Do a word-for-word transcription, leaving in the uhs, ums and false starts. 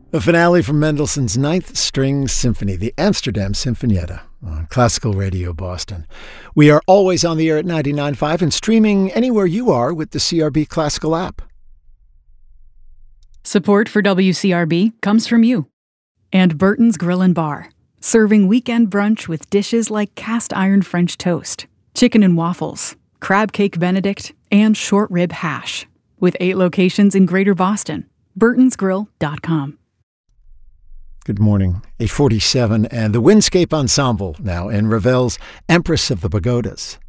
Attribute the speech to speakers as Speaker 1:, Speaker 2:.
Speaker 1: A finale from Mendelssohn's Ninth String Symphony, the Amsterdam Sinfonietta, on Classical Radio Boston. We are always on the air at ninety-nine point five and streaming anywhere you are with the C R B Classical app.
Speaker 2: Support for W C R B comes from you and Burton's Grill and Bar, serving weekend brunch with dishes like cast iron French toast, chicken and waffles, crab cake Benedict, and short rib hash. With eight locations in Greater Boston. burtons grill dot com.
Speaker 1: Good morning. eight forty-seven, and the Windscape Ensemble now in Ravel's Empress of the Pagodas.